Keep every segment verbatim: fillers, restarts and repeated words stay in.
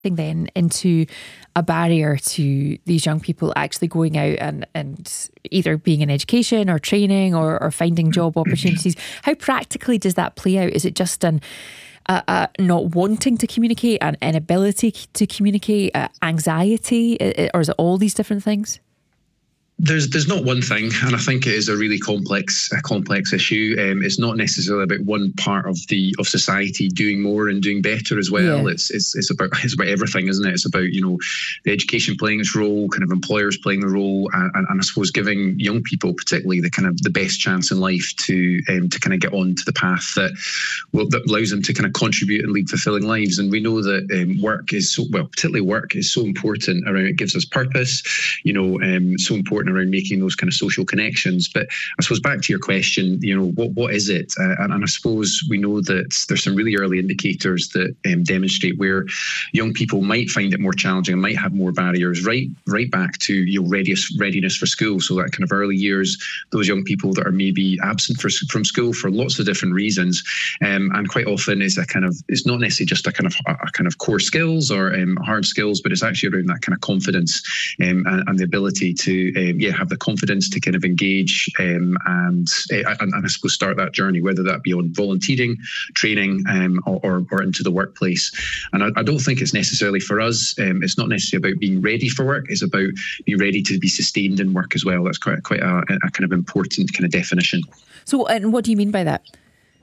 then into a barrier to these young people actually going out and, and either being in education or training or, or finding job opportunities. How practically does that play out? Is it just an uh, uh, not wanting to communicate, an inability to communicate, uh, anxiety, or is it all these different things? There's there's not one thing, and I think it is a really complex a complex issue. Um, it's not necessarily about one part of the of society doing more and doing better as well. Yeah. It's it's it's about it's about everything, isn't it? It's about, you know, the education playing its role, kind of employers playing the role, and, and, and I suppose giving young people particularly the kind of the best chance in life to um, to kind of get on to the path that will that allows them to kind of contribute and lead fulfilling lives. And we know that um, work is so well, particularly work is so important around it gives us purpose. You know, um, so important around making those kind of social connections. But I suppose back to your question, you know, what what is it? Uh, and, and I suppose we know that there's some really early indicators that um, demonstrate where young people might find it more challenging and might have more barriers, right right back to your readiness, readiness for school. So that kind of early years, those young people that are maybe absent for, from school for lots of different reasons. Um, and quite often is a kind of, it's not necessarily just a kind of a kind of core skills or um, hard skills, but it's actually around that kind of confidence um, and, and the ability to um, yeah have the confidence to kind of engage um, and, uh, and and I suppose start that journey, whether that be on volunteering, training, um, or, or or into the workplace. And I, I don't think it's necessarily for us. Um, it's not necessarily about being ready for work. It's about being ready to be sustained in work as well. That's quite quite a, a kind of important kind of definition. So, and what do you mean by that?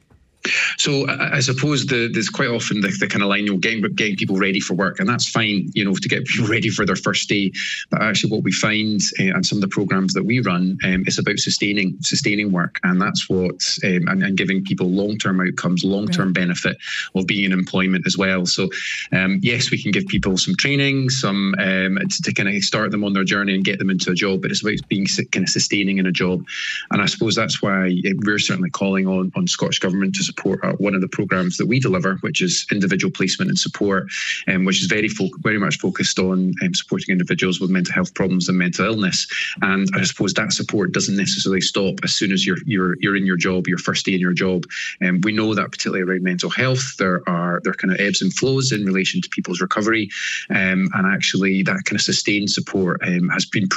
So I, I suppose the, there's quite often the, the kind of line, you know, getting, getting people ready for work, and that's fine, you know, to get people ready for their first day. But actually what we find uh, and some of the programs that we run um, is about sustaining sustaining work. And that's what, um, and, and giving people long-term outcomes, long-term right. benefit of being in employment as well. So um, yes, we can give people some training, some um, to, to kind of start them on their journey and get them into a job, but it's about being kind of sustaining in a job. And I suppose that's why we're certainly calling on, on Scottish Government to support uh, one of the programs that we deliver, which is individual placement and support, um, which is very fo- very much focused on um, supporting individuals with mental health problems and mental illness. And I suppose that support doesn't necessarily stop as soon as you're you're you're in your job, your first day in your job. And um, we know that particularly around mental health, there are there are kind of ebbs and flows in relation to people's recovery, um, and actually that kind of sustained support um, has been